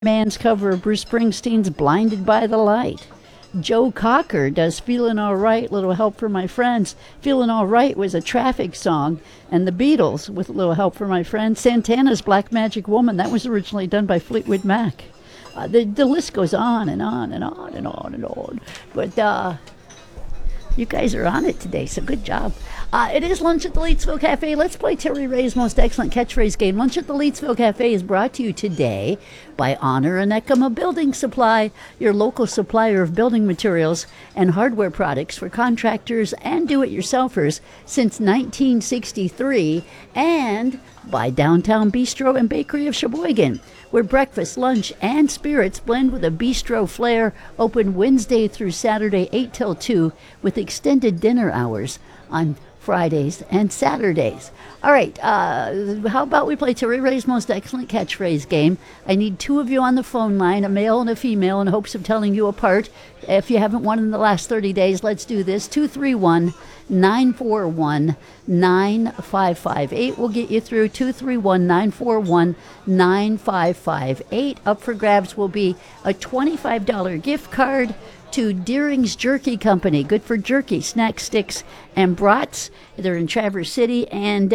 Man's cover of Bruce Springsteen's Blinded by the Light. Joe Cocker does Feeling All Right, Little Help for My Friends. Feeling All Right was a Traffic song, and the Beatles, with a little help for my friends. Santana's Black Magic Woman, that was originally done by Fleetwood Mac. The list goes on and on and on and on and on. But you guys are on it today, so good job. It is Lunch at the Leetsville Cafe. Let's play Terry Ray's most excellent catchphrase game. Lunch at the Leetsville Cafe is brought to you today by Honor and Ekama Building Supply, your local supplier of building materials and hardware products for contractors and do-it-yourselfers since 1963, and by Downtown Bistro and Bakery of Sheboygan, where breakfast, lunch, and spirits blend with a bistro flair. Open Wednesday through Saturday, 8 till 2, with extended dinner hours on Fridays and Saturdays. All right, how about we play Terry Ray's most excellent catchphrase game? I need two of you on the phone line, a male and a female, in hopes of telling you apart. If you haven't won in the last 30 days, let's do this. 231-941-9558 will get you through. 231-941-9558. Up for grabs will be a $25 gift card to Deering's Jerky Company. Good for jerky, snack sticks, and brats. They're in Traverse City, and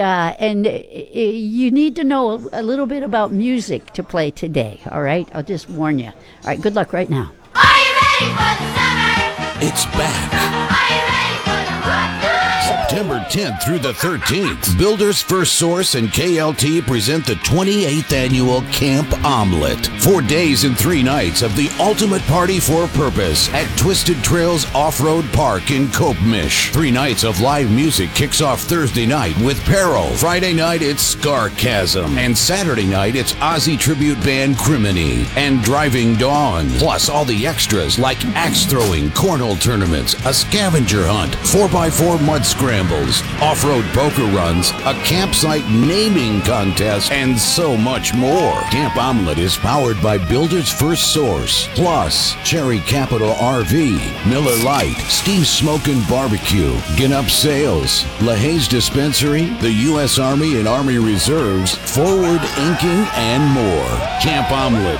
you need to know a little bit about music to play today, all right? I'll just warn you. All right, good luck right now. Are you ready for the summer? It's back. Are you ready for the hot sun? September 10th through the 13th, Builders First Source and KLT present the 28th annual Camp Omelet. 4 days and 3 nights of the ultimate party for purpose at Twisted Trails Off-Road Park in Copemish. 3 nights of live music kicks off Thursday night with Peril. Friday night, it's Scarchasm. And Saturday night, it's Aussie tribute band Criminy and Driving Dawn. Plus all the extras like axe throwing, cornhole tournaments, a scavenger hunt, 4x4 mud scrambles, off-road poker runs, a campsite naming contest, and so much more. Camp Omelet is powered by Builders First Source, plus Cherry Capital RV, Miller Lite, Steve's Smokin' Barbecue, Ginup Sales, LaHaye's Dispensary, the U.S. Army and Army Reserves, Forward Inking, and more. Camp Omelet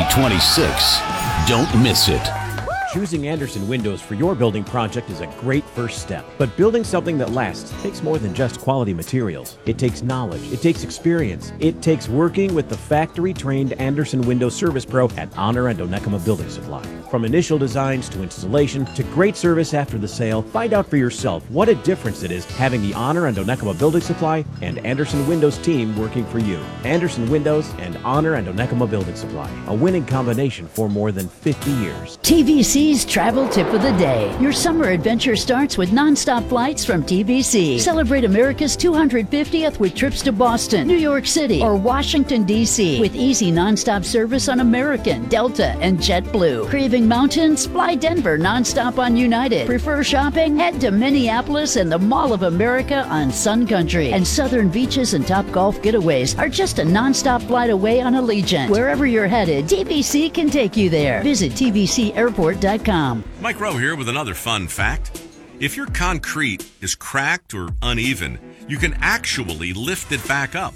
2026. Don't miss it. Choosing Andersen Windows for your building project is a great first step. But building something that lasts takes more than just quality materials. It takes knowledge. It takes experience. It takes working with the factory-trained Andersen Windows Service Pro at Honor and Onekama Building Supply. From initial designs to installation to great service after the sale, find out for yourself what a difference it is having the Honor and Onekama Building Supply and Andersen Windows team working for you. Andersen Windows and Honor and Onekama Building Supply, a winning combination for more than 50 years. TVC's Travel Tip of the Day. Your summer adventure starts with nonstop flights from TVC. Celebrate America's 250th with trips to Boston, New York City, or Washington, D.C. with easy nonstop service on American, Delta, and JetBlue. Craving mountains? Fly Denver nonstop on United. Prefer shopping? Head to Minneapolis and the Mall of America on Sun Country. And southern beaches and top golf getaways are just a nonstop flight away on Allegiant. Wherever you're headed, TVC can take you there. Visit tvcairport.com. Mike Rowe here with another fun fact. If your concrete is cracked or uneven, you can actually lift it back up.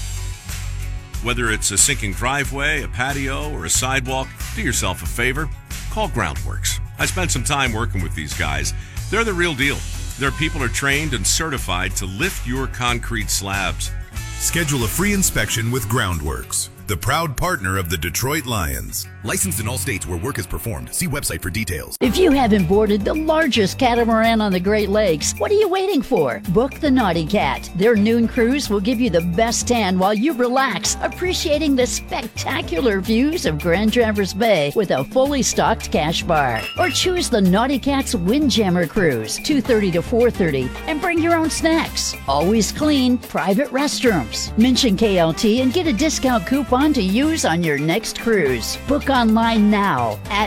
Whether it's a sinking driveway, a patio, or a sidewalk, do yourself a favor. Call Groundworks. I spent some time working with these guys. They're the real deal. Their people are trained and certified to lift your concrete slabs. Schedule a free inspection with Groundworks, the proud partner of the Detroit Lions. Licensed in all states where work is performed. See website for details. If you haven't boarded the largest catamaran on the Great Lakes, what are you waiting for? Book the Naughty Cat. Their noon cruise will give you the best tan while you relax, appreciating the spectacular views of Grand Traverse Bay with a fully stocked cash bar. Or choose the Naughty Cat's Windjammer Cruise, 2:30 to 4:30, and bring your own snacks. Always clean, private restrooms. Mention KLT and get a discount coupon to use on your next cruise. Book online now at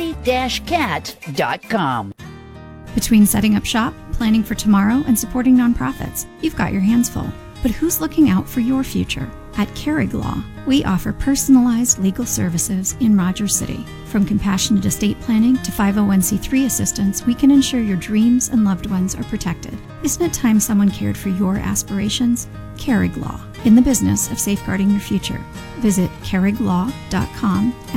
naughty-cat.com. Between setting up shop, planning for tomorrow, and supporting nonprofits, you've got your hands full. But who's looking out for your future? At Carrig Law, we offer personalized legal services in Rogers City. From compassionate estate planning to 501c3 assistance, we can ensure your dreams and loved ones are protected. Isn't it time someone cared for your aspirations? Carrig Law. in the business of safeguarding your future. Visit kerriglaw.com